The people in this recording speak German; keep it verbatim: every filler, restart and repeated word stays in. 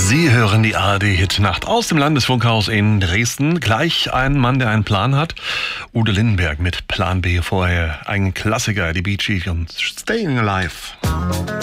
Sie hören die A R D-Hitnacht aus dem Landesfunkhaus in Dresden. Gleich ein Mann, der einen Plan hat. Udo Lindenberg mit Plan B vorher. Ein Klassiker, die Bee Gees und Staying Alive.